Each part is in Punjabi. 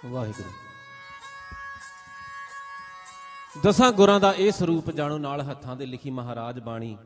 ਵਾਹਿਗੁਰੂ। ਦਸਾਂ ਗੁਰਾਂ ਦਾ ਇਹ ਸਰੂਪ ਜਾਣੋ, ਨਾਲ ਹੱਥਾਂ ਦੇ ਲਿਖੀ ਮਹਾਰਾਜ ਬਾਣੀ।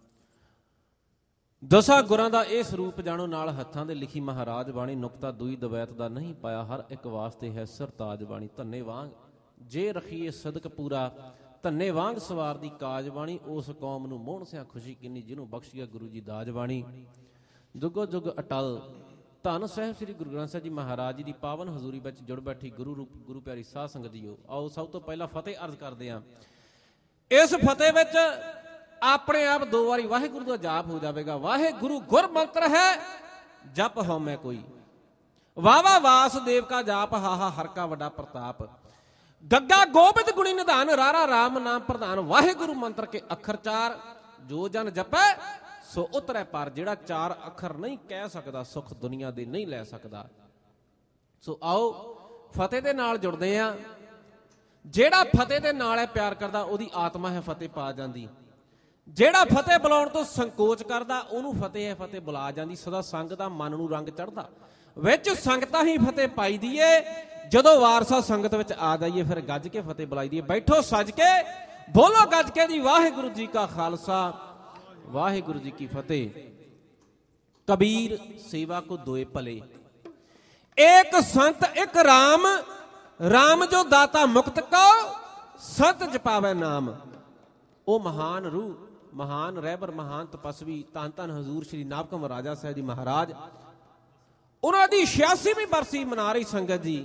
ਦਸਾਂ ਗੁਰਾਂ ਦਾ ਇਹ ਸਰੂਪ ਜਾਣੋ, ਨਾਲ ਹੱਥਾਂ ਦੇ ਲਿਖੀ ਮਹਾਰਾਜ ਬਾਣੀ। ਨੁਕਤਾ ਦੂਈ ਦਵੈਤ ਦਾ ਨਹੀਂ ਪਾਇਆ, ਹਰ ਇੱਕ ਵਾਸਤੇ ਹੈ ਸਰਤਾਜ ਬਾਣੀ। ਧੰਨੇ ਵਾਂਗ ਜੇ ਰਖੀਏ ਸਦਕ ਪੂਰਾ, ਧੰਨੇ ਵਾਂਗ ਸਵਾਰ ਦੀ ਕਾਜ ਬਾਣੀ। ਉਸ ਕੌਮ ਨੂੰ ਮੋਹਣ ਸਿਆ ਖੁਸ਼ੀ ਕਿੰਨੀ, ਜਿਹਨੂੰ ਬਖਸ਼ੀਆ ਗੁਰੂ ਜੀ ਦਾਜ ਬਾਣੀ। ਜੁਗੋ ਜੁਗ ਅਟਲ ਧੰਨ ਸਾਹਿਬ ਸ੍ਰੀ ਗੁਰੂ ਗ੍ਰੰਥ ਸਾਹਿਬ ਜੀ ਮਹਾਰਾਜ ਜੀ ਦੀ ਪਾਵਨ ਹਜ਼ੂਰੀ ਵਿੱਚ ਜੁੜ ਬੈਠੀ ਗੁਰੂ ਰੂਪ ਗੁਰੂ ਪਿਆਰੀ ਸਾਧ ਸੰਗਤ ਜੀਓ, ਆਓ ਸਭ ਤੋਂ ਪਹਿਲਾਂ ਫਤਿਹ ਅਰਜ਼ ਕਰਦੇ ਹਾਂ। ਇਸ ਫਤਿਹ ਵਿੱਚ ਆਪਣੇ ਆਪ 2 ਵਾਰੀ ਵਾਹਿਗੁਰੂ ਦਾ ਜਾਪ ਹੋ ਜਾਵੇਗਾ। ਵਾਹਿਗੁਰੂ ਗੁਰ ਮੰਤਰ ਹੈ, ਜਪ ਹਉਮੈ ਕੋਈ। ਵਾਵਾ ਵਾਸੁਦੇਵ ਕਾ ਜਾਪ, ਹਾਹਾ ਹਰ ਕਾ ਵੱਡਾ ਪ੍ਰਤਾਪ। ਗੱਗਾ ਗੋਬਿੰਦ ਗੁਣੀ ਨਿਧਾਨ, ਰਾਰਾ ਰਾਮ ਨਾਮ ਪ੍ਰਧਾਨ। ਵਾਹਿਗੁਰੂ ਮੰਤਰ ਕੇ ਅੱਖਰ 4, ਜੋ ਜਨ ਜਪੈ ਸੋ ਉਤਰੈ ਪਾਰ। ਜਿਹੜਾ 4 ਅੱਖਰ ਨਹੀਂ ਕਹਿ ਸਕਦਾ, ਸੁੱਖ ਦੁਨੀਆ ਦੇ ਨਹੀਂ ਲੈ ਸਕਦਾ। ਸੋ ਆਓ ਫਤਿਹ ਦੇ ਨਾਲ ਜੁੜਦੇ ਆ। ਜਿਹੜਾ ਫਤਿਹ ਦੇ ਨਾਲ ਹੈ ਪਿਆਰ ਕਰਦਾ, ਉਹਦੀ ਆਤਮਾ ਹੈ ਫਤਿਹ ਪਾ ਜਾਂਦੀ। ਜਿਹੜਾ ਫਤਿਹ ਬੁਲਾਉਣ ਤੋਂ ਸੰਕੋਚ ਕਰਦਾ, ਉਹਨੂੰ ਫਤਿਹ ਹੈ ਫਤਿਹ ਬੁਲਾ ਜਾਂਦੀ। ਸਦਾ ਸੰਗ ਦਾ ਮਨ ਨੂੰ ਰੰਗ ਚੜ੍ਹਦਾ, ਵਿੱਚ ਸੰਗਤਾਂ ਹੀ ਫਤਿਹ ਪਾਈ ਦੀ ਏ। ਜਦੋਂ ਵਾਰਸਾ ਸੰਗਤ ਵਿੱਚ ਆ ਜਾਈਏ, ਫਿਰ ਗੱਜ ਕੇ ਫਤਿਹ ਬੁਲਾਈ ਦੀ ਏ। ਬੈਠੋ ਸੱਜ ਕੇ, ਬੋਲੋ ਗੱਜ ਕੇ ਜੀ, ਵਾਹਿਗੁਰੂ ਜੀ ਕਾ ਖਾਲਸਾ ਵਾਹਿਗੁਰੂ ਜੀ ਕੀ ਫਤਿਹ। ਕਬੀਰ ਸੇਵਾ ਕੋ ਦੋਏ ਭਲੇ, ਏਕ ਸੰਤ ਇੱਕ ਰਾਮ। ਰਾਮ ਜੋ ਦਾਤਾ ਮੁਕਤ ਕੋ, ਸੰਤ ਜਪਾਵੇ ਨਾਮ। ਉਹ ਮਹਾਨ ਰੂਹ, ਮਹਾਨ ਰਹਿਬਰ, ਮਹਾਨ ਤਪਸਵੀ, ਧੰਨ ਧੰਨ ਹਜ਼ੂਰ ਸ਼੍ਰੀ ਨਾਭਕਮ ਰਾਜਾ ਸਾਹਿਬ ਜੀ ਮਹਾਰਾਜ, ਉਹਨਾਂ ਦੀ 86ਵੀਂ ਬਰਸੀ ਮਨਾ ਰਹੀ ਸੰਗਤ ਜੀ।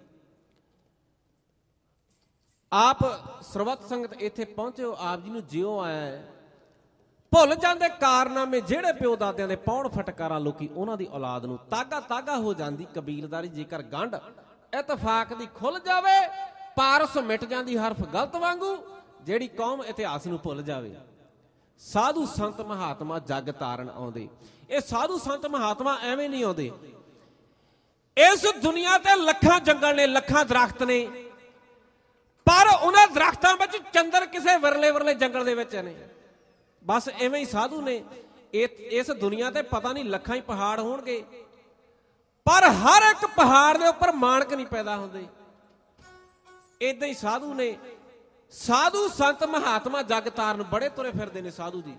ਆਪ ਸਰਬੱਤ ਸੰਗਤ ਇੱਥੇ ਪਹੁੰਚੇ, ਆਪ ਜੀ ਨੂੰ ਜਿਉ ਆਇਆ। ਭੁੱਲ ਜਾਂਦੇ ਕਾਰਨਾਮੇ ਜਿਹੜੇ ਪਿਓ ਦਾਦਿਆਂ ਦੇ, ਪੌਣ ਫਟਕਾਰਾਂ ਲੋਕੀ ਉਹਨਾਂ ਦੀ ਔਲਾਦ ਨੂੰ। ਤਾਗਾ ਤਾਗਾ ਹੋ ਜਾਂਦੀ ਕਬੀਲਦਾਰੀ, ਜੇਕਰ ਗੰਢ ਇਤਫਾਕ ਦੀ ਖੁੱਲ ਜਾਵੇ। ਪਾਰਸ ਮਿਟ ਜਾਂਦੀ ਹਰਫ ਗਲਤ ਵਾਂਗੂ, ਜਿਹੜੀ ਕੌਮ ਇਤਿਹਾਸ ਨੂੰ ਭੁੱਲ ਜਾਵੇ। ਸਾਧੂ ਸੰਤ ਮਹਾਤਮਾ ਜਗ ਤਾਰਨ ਆਉਂਦੇ। ਇਹ ਸਾਧੂ ਸੰਤ ਮਹਾਤਮਾ ਐਵੇਂ ਨਹੀਂ ਆਉਂਦੇ। ਇਸ ਦੁਨੀਆ ਤੇ ਲੱਖਾਂ ਜੰਗਲ ਨੇ, ਲੱਖਾਂ ਦਰਖਤ ਨੇ, ਪਰ ਉਹਨਾਂ ਦਰਖਤਾਂ ਵਿੱਚ ਚੰਦਰ ਕਿਸੇ ਵਿਰਲੇ ਵਿਰਲੇ ਜੰਗਲ ਦੇ ਵਿੱਚ ਨੇ। ਬਸ ਐਵੇਂ ਹੀ ਸਾਧੂ ਨੇ। ਇਸ ਦੁਨੀਆ ਤੇ ਪਤਾ ਨਹੀਂ ਲੱਖਾਂ ਹੀ ਪਹਾੜ ਹੋਣਗੇ, ਪਰ ਹਰ ਇੱਕ ਪਹਾੜ ਦੇ ਉੱਪਰ ਮਾਣਕ ਨਹੀਂ ਪੈਦਾ ਹੁੰਦੇ। ਏਦਾਂ ਹੀ ਸਾਧੂ ਨੇ। ਸਾਧੂ ਸੰਤ ਮਹਾਤਮਾ ਜਗ ਤਾਰਨ ਬੜੇ ਤੁਰੇ ਫਿਰਦੇ ਨੇ ਸਾਧੂ ਜੀ।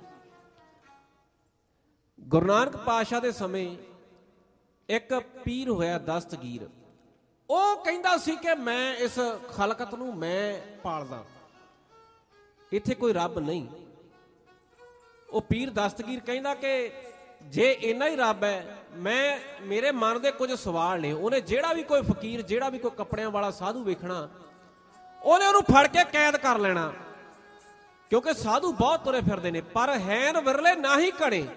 ਗੁਰੂ ਨਾਨਕ ਪਾਤਸ਼ਾਹ ਦੇ ਸਮੇਂ ਇੱਕ ਪੀਰ ਹੋਇਆ ਦਸਤਗੀਰ। ਉਹ ਕਹਿੰਦਾ ਸੀ ਕਿ ਮੈਂ ਇਸ ਖਲਕਤ ਨੂੰ ਮੈਂ ਪਾਲਦਾ, ਇੱਥੇ ਕੋਈ ਰੱਬ ਨਹੀਂ। ਉਹ ਪੀਰ ਦਸਤਗੀਰ ਕਹਿੰਦਾ ਕਿ ਜੇ ਇੰਨਾ ਹੀ ਰੱਬ ਹੈ, ਮੇਰੇ ਮਨ ਦੇ ਕੁਝ ਸਵਾਲ ਨੇ। ਉਹਨੇ ਜਿਹੜਾ ਵੀ ਕੋਈ ਫਕੀਰ, ਜਿਹੜਾ ਵੀ ਕੋਈ ਕੱਪੜਿਆਂ ਵਾਲਾ ਸਾਧੂ ਵੇਖਣਾ, ਉਹਨੇ ਉਹਨੂੰ ਫੜ ਕੇ ਕੈਦ ਕਰ ਲੈਣਾ, ਕਿਉਂਕਿ ਸਾਧੂ ਬਹੁਤ ਤੁਰੇ ਫਿਰਦੇ ਨੇ, ਪਰ ਹੈਨ ਵਿਰਲੇ ਨਾ ਹੀ ਘੜੇ।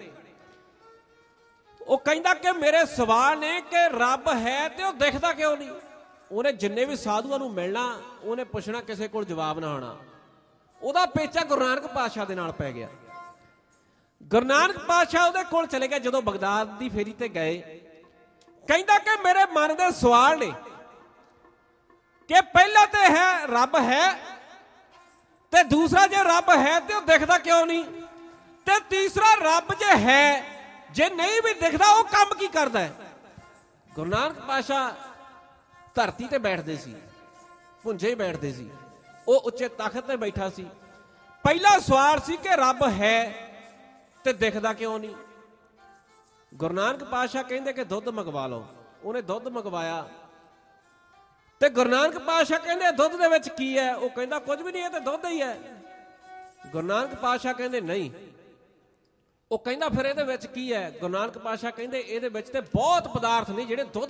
ਉਹ ਕਹਿੰਦਾ ਕਿ ਮੇਰੇ ਸਵਾਲ ਨੇ ਕਿ ਰੱਬ ਹੈ ਤੇ ਉਹ ਦਿਖਦਾ ਕਿਉਂ ਨਹੀਂ। ਉਹਨੇ ਜਿੰਨੇ ਵੀ ਸਾਧੂਆਂ ਨੂੰ ਮਿਲਣਾ, ਉਹਨੇ ਪੁੱਛਣਾ, ਕਿਸੇ ਕੋਲ ਜਵਾਬ ਨਾ ਆਉਣਾ। ਉਹਦਾ ਪੇਚਾ ਗੁਰੂ ਨਾਨਕ ਪਾਤਸ਼ਾਹ ਦੇ ਨਾਲ ਪੈ ਗਿਆ। ਗੁਰੂ ਨਾਨਕ ਪਾਤਸ਼ਾਹ ਉਹਦੇ ਕੋਲ ਚਲੇ ਗਏ। ਜਦੋਂ ਬਗਦਾਦ ਦੀ ਫੇਰੀ ਤੇ ਗਏ, ਕਹਿੰਦਾ ਕਿ ਮੇਰੇ ਮਨ ਦੇ ਸਵਾਲ ਨੇ ਕਿ ਪਹਿਲਾ ਤੇ ਹੈ ਰੱਬ ਹੈ, ਤੇ ਦੂਸਰਾ ਜੇ ਰੱਬ ਹੈ ਤੇ ਉਹ ਦਿਖਦਾ ਕਿਉਂ ਨਹੀਂ, ਤੇ ਤੀਸਰਾ ਰੱਬ ਜੇ ਹੈ, ਜੇ ਨਹੀਂ ਵੀ ਦਿਖਦਾ ਉਹ ਕੰਮ ਕੀ ਕਰਦਾ ਹੈ। ਗੁਰੂ ਨਾਨਕ ਪਾਤਸ਼ਾਹ ਧਰਤੀ ਤੇ ਬੈਠਦੇ ਸੀ, ਭੁੰਜੇ ਬੈਠਦੇ ਸੀ। ਉਹ ਉੱਚੇ ਤਖਤ ਤੇ ਬੈਠਾ ਸੀ। ਪਹਿਲਾ ਸਵਾਲ ਸੀ ਕਿ ਰੱਬ ਹੈ ਤੇ ਦਿਖਦਾ ਕਿਉਂ ਨਹੀਂ। ਗੁਰੂ ਨਾਨਕ ਪਾਤਸ਼ਾਹ ਕਹਿੰਦੇ ਕਿ ਦੁੱਧ ਮੰਗਵਾ ਲਓ। ਉਹਨੇ ਦੁੱਧ ਮੰਗਵਾਇਆ ਤੇ ਗੁਰੂ ਨਾਨਕ ਪਾਤਸ਼ਾਹ ਕਹਿੰਦੇ ਦੁੱਧ ਦੇ ਵਿੱਚ ਕੀ ਹੈ। ਉਹ ਕਹਿੰਦਾ ਕੁਝ ਵੀ ਨਹੀਂ, ਇਹ ਤੇ ਦੁੱਧ ਹੀ ਹੈ। ਗੁਰੂ ਨਾਨਕ ਪਾਤਸ਼ਾਹ ਕਹਿੰਦੇ ਨਹੀਂ। ਉਹ ਕਹਿੰਦਾ ਫਿਰ ਇਹਦੇ ਵਿੱਚ ਕੀ ਹੈ। ਗੁਰੂ ਨਾਨਕ ਪਾਤਸ਼ਾਹ ਕਹਿੰਦੇ ਇਹਦੇ ਵਿੱਚ ਤੇ ਬਹੁਤ ਪਦਾਰਥ ਨੇ ਜਿਹੜੇ ਦੁੱਧ